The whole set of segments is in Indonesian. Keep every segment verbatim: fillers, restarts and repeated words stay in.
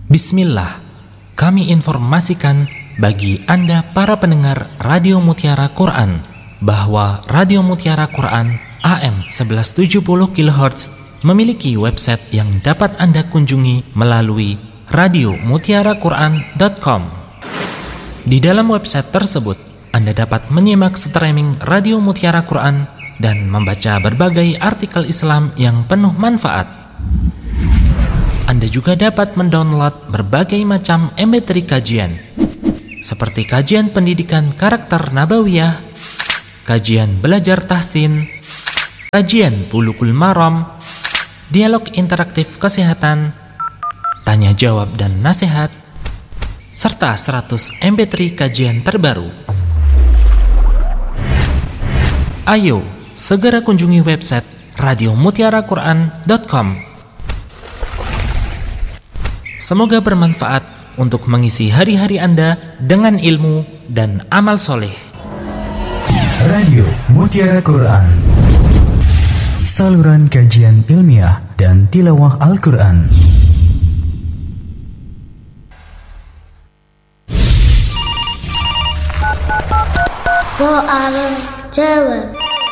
Bismillah, kami informasikan bagi Anda para pendengar Radio Mutiara Quran bahwa Radio Mutiara Quran A M seratus tujuh puluh kilohertz memiliki website yang dapat Anda kunjungi melalui radio mutiara quran dot com. Di dalam website tersebut, Anda dapat menyimak streaming Radio Mutiara Quran dan membaca berbagai artikel Islam yang penuh manfaat. Anda juga dapat mendownload berbagai macam M P tiga kajian, seperti kajian pendidikan karakter nabawiyah, kajian belajar tahsin, kajian bulugul maram, dialog interaktif kesehatan, tanya jawab dan nasihat, serta seratus M P tiga kajian terbaru. Ayo, segera kunjungi website radio mutiara quran dot com. Semoga bermanfaat untuk mengisi hari-hari Anda dengan ilmu dan amal soleh. Radio Mutiara Quran, saluran kajian ilmiah dan tilawah Al-Quran. Soal jawab.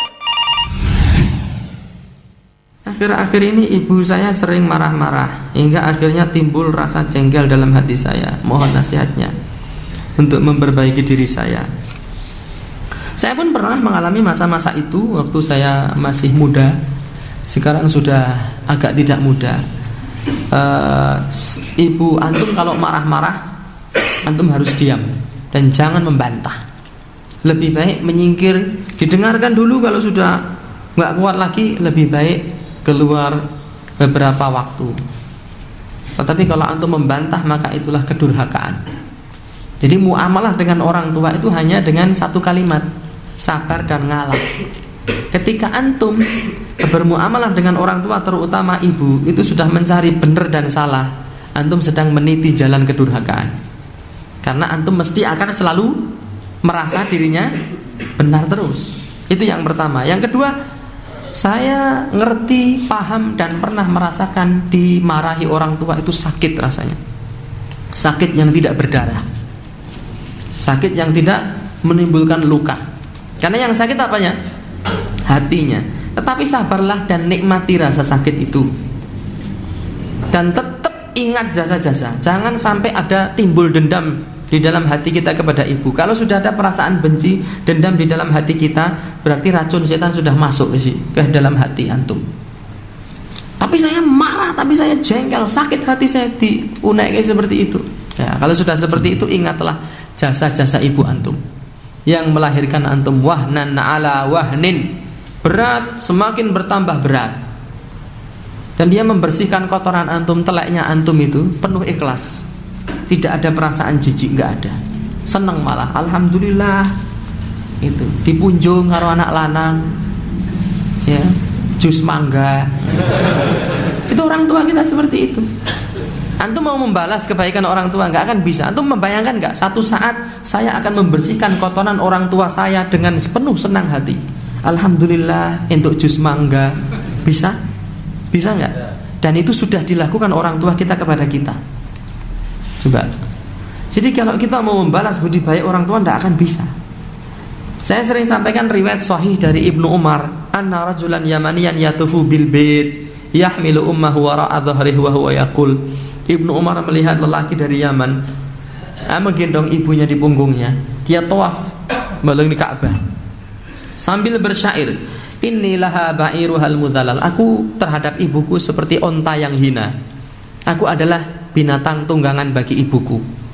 Akhir-akhir ini ibu saya sering marah-marah hingga akhirnya timbul rasa jengkel dalam hati saya. Mohon nasihatnya untuk memperbaiki diri saya. Saya pun pernah mengalami masa-masa itu waktu saya masih muda. Sekarang sudah agak tidak muda. uh, Ibu antum kalau marah-marah, antum harus diam dan jangan membantah. Lebih baik menyingkir, didengarkan dulu. Kalau sudah gak kuat lagi, lebih baik keluar beberapa waktu. Tetapi kalau antum membantah, maka itulah kedurhakaan. Jadi muamalah dengan orang tua itu hanya dengan satu kalimat, sabar dan ngalah. Ketika antum bermuamalah dengan orang tua, terutama ibu, itu sudah mencari benar dan salah, antum sedang meniti jalan kedurhakaan. Karena antum mesti akan selalu merasa dirinya benar terus. Itu yang pertama. Yang kedua, saya ngerti, paham, dan pernah merasakan dimarahi orang tua itu sakit rasanya. Sakit yang tidak berdarah, sakit yang tidak menimbulkan luka. Karena yang sakit apanya? Hatinya. Tetapi sabarlah dan nikmati rasa sakit itu. Dan tetap ingat jasa-jasa. Jangan sampai ada timbul dendam di dalam hati kita kepada ibu. Kalau sudah ada perasaan benci, dendam di dalam hati kita, berarti racun setan sudah masuk ke, ke dalam hati antum. Tapi saya marah, tapi saya jengkel, sakit hati saya diunaiki seperti itu. Ya, kalau sudah seperti itu, ingatlah jasa-jasa ibu antum yang melahirkan antum wahnan ala wahnin, berat semakin bertambah berat. Dan dia membersihkan kotoran antum, teleknya antum itu penuh ikhlas. Tidak ada perasaan jijik, nggak ada. Seneng malah, alhamdulillah. Itu dipunjung karo anak lanang, ya, jus mangga. Itu orang tua kita seperti itu. Antum mau membalas kebaikan orang tua, nggak akan bisa. Antum membayangkan nggak? Satu saat saya akan membersihkan kotoran orang tua saya dengan sepenuh senang hati. Alhamdulillah, untuk jus mangga. Bisa? Bisa nggak? Dan itu sudah dilakukan orang tua kita kepada kita. Coba. Jadi kalau kita mau membalas budi baik orang tua, tidak akan bisa. Saya sering sampaikan riwayat sahih dari Ibnu Umar, anna rajulan yamaniyan yatufu bil bait yahmilu ummahu wara'a dhahrihi wa huwa yaqul. Ibnu Umar melihat lelaki dari Yaman menggendong ibunya di punggungnya. Dia tawaf melihat Ka'bah sambil bersyair, innilaha ba'iruhal mudhalal. Aku terhadap ibuku seperti onta yang hina. Aku adalah binatang tunggangan bagi ibuku.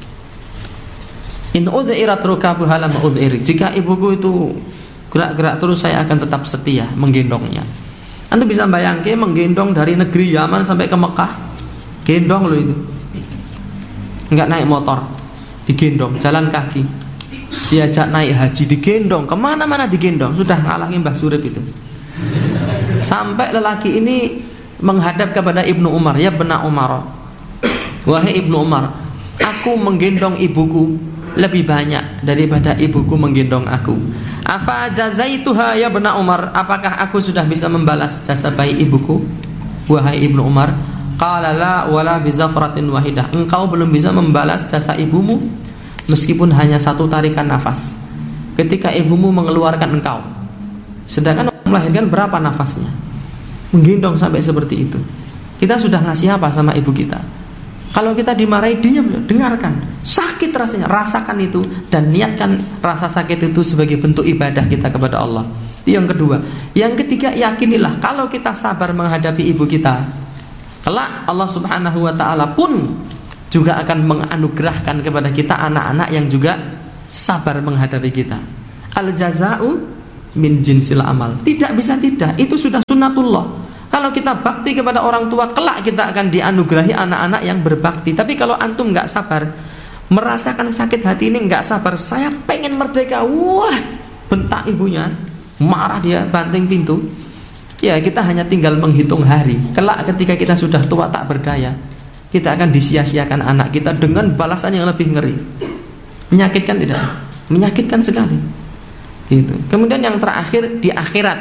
In udhirat rukabuha lam udhir. Jika ibuku itu gerak-gerak terus, saya akan tetap setia menggendongnya. Anda bisa bayangkan menggendong dari negeri Yaman sampai ke Mekah. Gendong loh itu. Enggak naik motor, digendong, jalan kaki. Diajak naik haji, digendong, kemana-mana digendong. Sudah ngalahin Mbah Surip itu. Sampai lelaki ini menghadap kepada Ibnu Umar, ya benar Umar, wahai Ibnu Umar, aku menggendong ibuku lebih banyak daripada ibuku menggendong aku. Afa jazaituha ya benar Umar, apakah aku sudah bisa membalas jasa baik ibuku? Wahai Ibnu Umar, Qala la wala bi zafratin wahidah. Engkau belum bisa membalas jasa ibumu meskipun hanya satu tarikan nafas. Ketika ibumu mengeluarkan engkau, sedangkan melahirkan berapa nafasnya? Menggendong sampai seperti itu. Kita sudah ngasih apa sama ibu kita? Kalau kita dimarahi, diam, dengarkan. Sakit rasanya, rasakan itu dan niatkan rasa sakit itu sebagai bentuk ibadah kita kepada Allah. Yang kedua, yang ketiga, yakinilah kalau kita sabar menghadapi ibu kita, kelak Allah Subhanahu wa taala pun juga akan menganugerahkan kepada kita anak-anak yang juga sabar menghadapi kita. Al jaza'u min jinsil amal. Tidak bisa tidak, itu sudah sunnatullah. Kalau kita bakti kepada orang tua, kelak kita akan dianugerahi anak-anak yang berbakti. Tapi kalau antum nggak sabar, merasakan sakit hati ini nggak sabar, saya pengen merdeka, wah, bentak ibunya, marah dia, banting pintu. Ya, kita hanya tinggal menghitung hari. Kelak ketika kita sudah tua tak berdaya, kita akan disia-siakan anak kita dengan balasan yang lebih ngeri. Menyakitkan tidak? Menyakitkan sekali. Gitu. Kemudian yang terakhir di akhirat,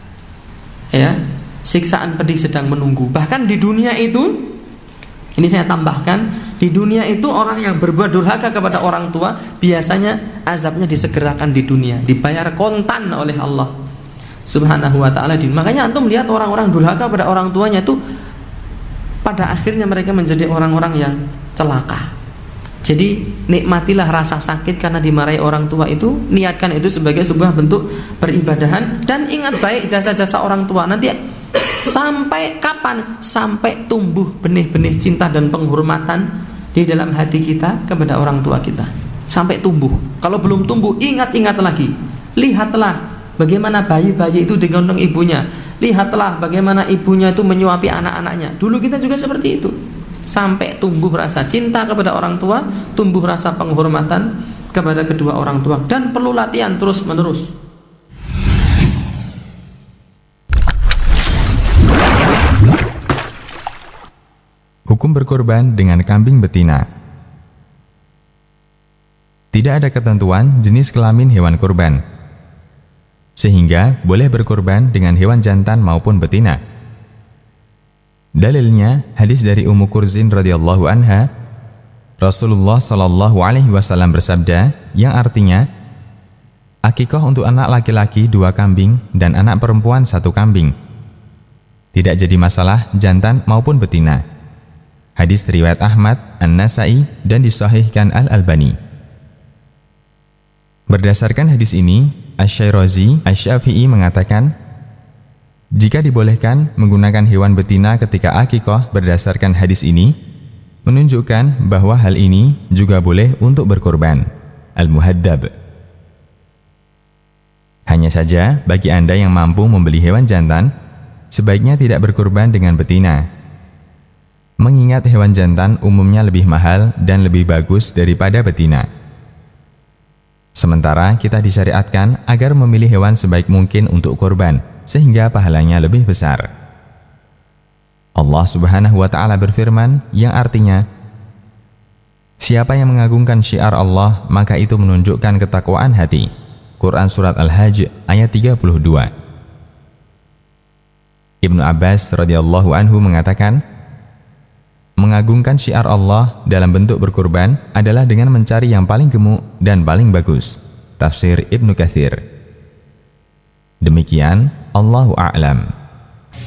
ya. Siksaan pedih sedang menunggu. Bahkan di dunia itu, ini saya tambahkan, di dunia itu orang yang berbuat durhaka kepada orang tua biasanya azabnya disegerakan di dunia, dibayar kontan oleh Allah Subhanahu wa taala. Makanya antum lihat orang-orang durhaka pada orang tuanya itu pada akhirnya mereka menjadi orang-orang yang celaka. Jadi nikmatilah rasa sakit karena dimarahi orang tua itu, niatkan itu sebagai sebuah bentuk peribadahan dan ingat baik jasa-jasa orang tua. Nanti sampai kapan? Sampai tumbuh benih-benih cinta dan penghormatan di dalam hati kita kepada orang tua kita. Sampai tumbuh. Kalau belum tumbuh, ingat-ingat lagi. Lihatlah bagaimana bayi-bayi itu digendong ibunya. Lihatlah bagaimana ibunya itu menyuapi anak-anaknya. Dulu kita juga seperti itu. Sampai tumbuh rasa cinta kepada orang tua, tumbuh rasa penghormatan kepada kedua orang tua, dan perlu latihan terus-menerus. Hukum berkorban dengan kambing betina. Tidak ada ketentuan jenis kelamin hewan kurban, sehingga boleh berkorban dengan hewan jantan maupun betina. Dalilnya hadis dari Ummu Kurzin radhiyallahu anha, Rasulullah shallallahu alaihi wasallam bersabda, yang artinya akikah untuk anak laki-laki dua kambing dan anak perempuan satu kambing. Tidak jadi masalah jantan maupun betina. Hadis riwayat Ahmad, An-Nasai dan disahihkan Al-Albani. Berdasarkan hadis ini, Asy-Syairazi Asy-Syafi'i mengatakan, jika dibolehkan menggunakan hewan betina ketika akikah berdasarkan hadis ini, menunjukkan bahwa hal ini juga boleh untuk berkorban. Al-Muhaddab. Hanya saja bagi Anda yang mampu membeli hewan jantan, sebaiknya tidak berkorban dengan betina. Mengingat hewan jantan umumnya lebih mahal dan lebih bagus daripada betina. Sementara kita disyariatkan agar memilih hewan sebaik mungkin untuk korban, sehingga pahalanya lebih besar. Allah Subhanahu wa taala berfirman yang artinya, siapa yang mengagungkan syiar Allah, maka itu menunjukkan ketakwaan hati. Quran surat Al-Hajj ayat tiga puluh dua. Ibnu Abbas radhiyallahu anhu mengatakan, mengagungkan syiar Allah dalam bentuk berkorban adalah dengan mencari yang paling gemuk dan paling bagus. Tafsir Ibnu Katsir. Demikian, Allahu a'lam.